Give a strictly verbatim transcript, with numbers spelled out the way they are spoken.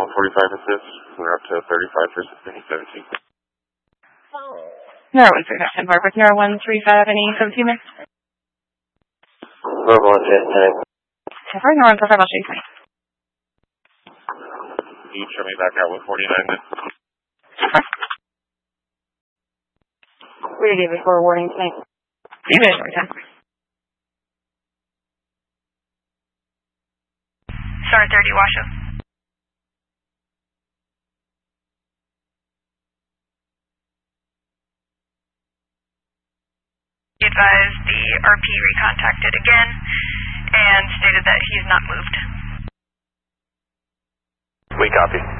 one forty-five assist. We're up to thirty-five for seventeen. Neuro one three five, ten four with Neuro one three five, any seventeen minutes? Verbal one ten, ten. ten four, Neuro one four five, I'll show you twenty. You show me back out with forty-nine minutes. We gave you four warnings tonight. You guys are ten. Star thirty, Washoe. He advised the R P recontacted again and stated that he is not moved. We copy.